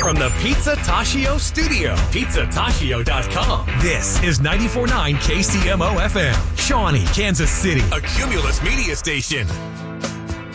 from the Pizza Tashio studio. PizzaTashio.com. This is 94.9 KCMO FM, Shawnee, Kansas City. A Cumulus media station.